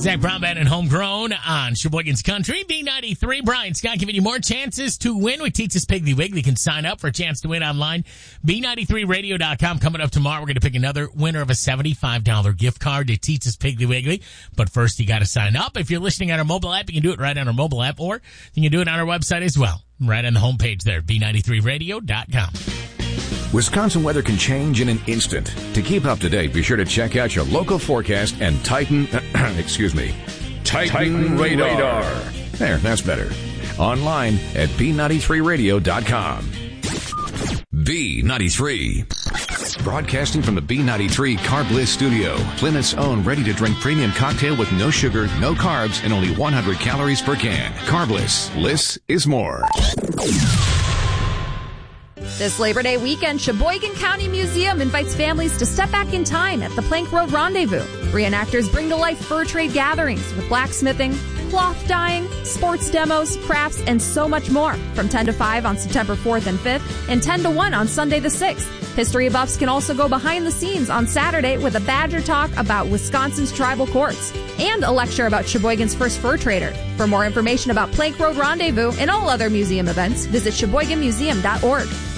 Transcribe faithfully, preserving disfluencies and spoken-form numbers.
Zach Brown Band and Homegrown on Sheboygan's Country. B ninety-three, Brian Scott giving you more chances to win with Teetz's Piggly Wiggly. You can sign up for a chance to win online. B ninety-three radio dot com. Coming up tomorrow, we're going to pick another winner of a seventy-five dollars gift card to Teetz's Piggly Wiggly. But first, you got to sign up. If you're listening on our mobile app, you can do it right on our mobile app, or you can do it on our website as well, right on the homepage there, B ninety-three radio dot com. Wisconsin weather can change in an instant. To keep up to date, be sure to check out your local forecast and Titan, excuse me, Titan, Titan radar. radar. There, that's better. Online at B ninety-three radio dot com. B ninety-three. Broadcasting from the B ninety-three Carb Bliss studio. Plymouth's own ready-to-drink premium cocktail with no sugar, no carbs, and only one hundred calories per can. Carb Bliss. Bliss is more. This Labor Day weekend, Sheboygan County Museum invites families to step back in time at the Plank Road Rendezvous. Reenactors bring to life fur trade gatherings with blacksmithing, cloth dyeing, sports demos, crafts, and so much more from ten to five on September fourth and fifth and ten to one on Sunday the sixth. History buffs can also go behind the scenes on Saturday with a Badger Talk about Wisconsin's tribal courts and a lecture about Sheboygan's first fur trader. For more information about Plank Road Rendezvous and all other museum events, visit Sheboygan Museum dot org.